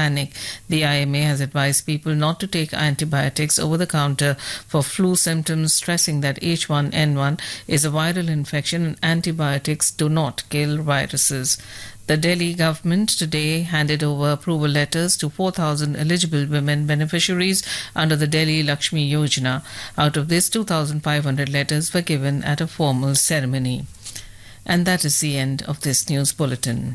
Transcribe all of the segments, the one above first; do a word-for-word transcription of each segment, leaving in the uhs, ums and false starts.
panic. The I M A has advised people not to take antibiotics over the counter for flu symptoms, stressing that H one N one is a viral infection and antibiotics do not kill viruses. The Delhi government today handed over approval letters to four thousand eligible women beneficiaries under the Delhi Lakshmi Yojana. Out of this, two thousand five hundred letters were given at a formal ceremony. And that is the end of this news bulletin.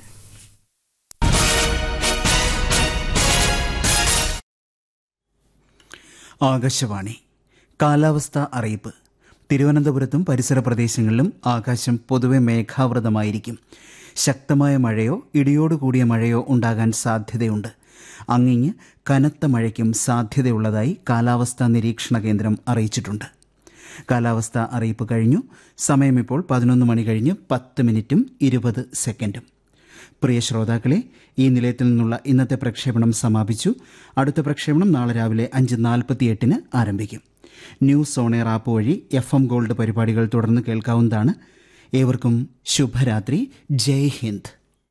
Akashvani കാലാവസ്ഥ അറിയിപ്പ്. തിരുവനന്തപുരത്തും പരിസര പ്രദേശങ്ങളിലും ആകാശം പൊതുവെ മേഘാവൃതമായിരിക്കും. ശക്തമായ മഴയോ ഇടിയോടുകൂടിയ മഴയോ ഉണ്ടാകാൻ സാധ്യതയുണ്ട്. അങ്ങിങ്ങ് കനത്ത മഴയ്ക്കും സാധ്യതയുള്ളതായി കാലാവസ്ഥാ നിരീക്ഷണ കേന്ദ്രം അറിയിച്ചിട്ടുണ്ട്. കാലാവസ്ഥ അറിയിപ്പ് കഴിഞ്ഞു. സമയം ഇപ്പോൾ പതിനൊന്ന് മണി കഴിഞ്ഞ് പത്ത് മിനിറ്റും ഇരുപത് സെക്കൻഡും. പ്രിയ ശ്രോതാക്കളെ, ഈ നിലയത്തിൽ നിന്നുള്ള ഇന്നത്തെ പ്രക്ഷേപണം സമാപിച്ചു. അടുത്ത പ്രക്ഷേപണം നാളെ രാവിലെ അഞ്ച് നാൽപ്പത്തിയെട്ടിന് ആരംഭിക്കും. ന്യൂസ് ഓൺ എയർ ആപ്പ് വഴി എഫ് എം ഗോൾഡ് പരിപാടികൾ തുടർന്ന് കേൾക്കാവുന്നതാണ്. ഏവർക്കും ശുഭരാത്രി. ജയ് Hind.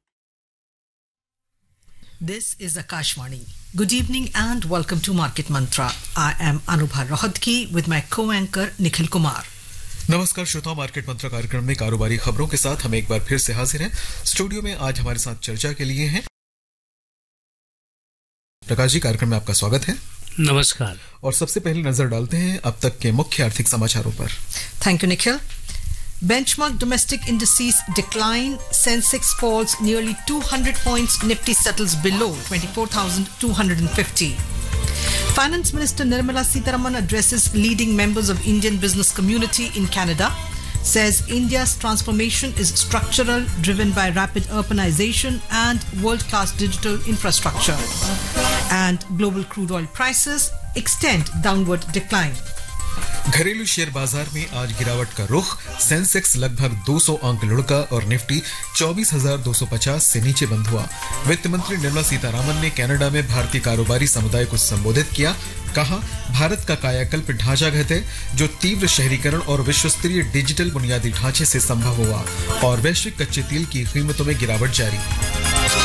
This is Akashvani. Good evening and welcome to Market Mantra. I am Anubha Rohatgi with my co-anchor Nikhil Kumar. नमस्कार श्रोताओं, मार्केट मंत्र कार्यक्रम में कारोबारी खबरों के साथ हम एक बार फिर से हाजिर हैं। स्टूडियो में आज हमारे साथ चर्चा के लिए हैं प्रकाश जी। कार्यक्रम में आपका स्वागत है। नमस्कार। और सबसे पहले नजर डालते हैं अब तक के मुख्य आर्थिक समाचारों पर। Thank you, Nikhil. Benchmark domestic indices decline. Sensex falls nearly two hundred points. Nifty settles below twenty-four thousand two hundred fifty. Finance Minister Nirmala Sitharaman addresses leading members of Indian business community in Canada. Says India's transformation is structural, driven by rapid urbanization and world-class digital infrastructure. And global crude oil prices extend downward decline. घरेलू share बाजार में आज गिरावट का रुख। Sensex लगभग दो सौ अंक लुढ़का और निफ्टी चौबीस हजार दो सौ पचास से नीचे बंद हुआ। वित्त मंत्री निर्मला सीतारामन ने कनाडा में भारतीय कारोबारी समुदाय को संबोधित किया। कहा, भारत का कायाकल्प ढांचागत है जो तीव्र शहरीकरण और विश्वस्तरीय डिजिटल बुनियादी ढांचे से संभव हुआ और वैश्विक कच्चे तेल की कीमतों में गिरावट जारी।